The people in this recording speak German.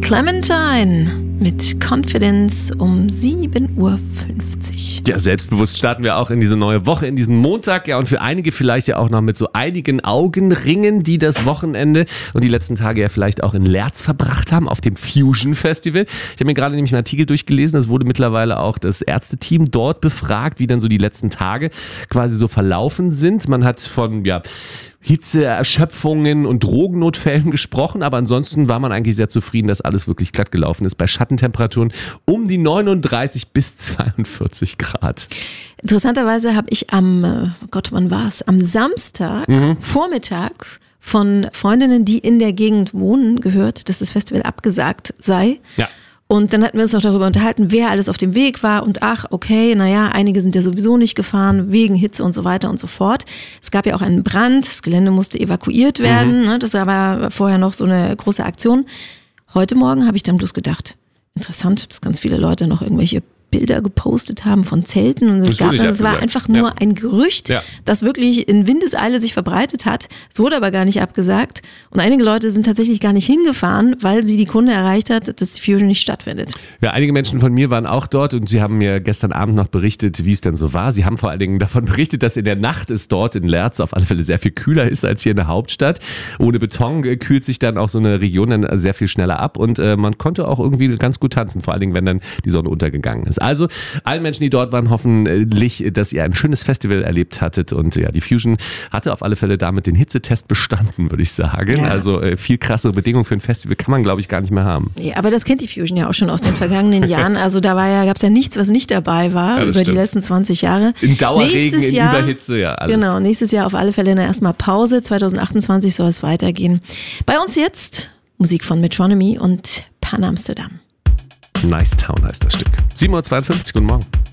Clementine mit Confidence um 7.50 Uhr. Ja, selbstbewusst starten wir auch in diese neue Woche, in diesen Montag. Ja, und für einige vielleicht ja auch noch mit so einigen Augenringen, die das Wochenende und die letzten Tage ja vielleicht auch in Leerz verbracht haben auf dem Fusion Festival. Ich habe mir gerade nämlich einen Artikel durchgelesen, es wurde mittlerweile auch das Ärzteteam dort befragt, wie dann so die letzten Tage quasi so verlaufen sind. Man hat von, Hitzeerschöpfungen und Drogennotfällen gesprochen, aber ansonsten war man eigentlich sehr zufrieden, dass alles wirklich glatt gelaufen ist. Bei Schattentemperaturen um die 39 bis 42 Grad. Interessanterweise habe ich am Samstag Vormittag von Freundinnen, die in der Gegend wohnen, gehört, dass das Festival abgesagt sei. Ja. Und dann hatten wir uns noch darüber unterhalten, wer alles auf dem Weg war und einige sind ja sowieso nicht gefahren, wegen Hitze und so weiter und so fort. Es gab ja auch einen Brand, das Gelände musste evakuiert werden, das war vorher noch so eine große Aktion. Heute Morgen habe ich dann bloß gedacht, interessant, dass ganz viele Leute noch irgendwelche Bilder gepostet haben von Zelten und es war einfach nur ein Gerücht, das wirklich in Windeseile sich verbreitet hat. Es wurde aber gar nicht abgesagt und einige Leute sind tatsächlich gar nicht hingefahren, weil sie die Kunde erreicht hat, dass die Fusion nicht stattfindet. Ja, einige Menschen von mir waren auch dort und sie haben mir gestern Abend noch berichtet, wie es denn so war. Sie haben vor allen Dingen davon berichtet, dass in der Nacht es dort in Leerz auf alle Fälle sehr viel kühler ist als hier in der Hauptstadt. Ohne Beton kühlt sich dann auch so eine Region dann sehr viel schneller ab und man konnte auch irgendwie ganz gut tanzen, vor allen Dingen, wenn dann die Sonne untergegangen ist. Also allen Menschen, die dort waren, hoffentlich, dass ihr ein schönes Festival erlebt hattet. Und ja, die Fusion hatte auf alle Fälle damit den Hitzetest bestanden, würde ich sagen. Ja. Also viel krassere Bedingungen für ein Festival kann man, glaube ich, gar nicht mehr haben. Ja, aber das kennt die Fusion ja auch schon aus den vergangenen Jahren. Also da gab es ja nichts, was nicht dabei war über die letzten 20 Jahre. In Dauerregen, in Überhitze, ja, alles. Genau, nächstes Jahr auf alle Fälle erstmal Pause. 2028 soll es weitergehen. Bei uns jetzt Musik von Metronomy und Pan Amsterdam. Nice Town heißt das Stück. 7.52 Uhr, guten Morgen.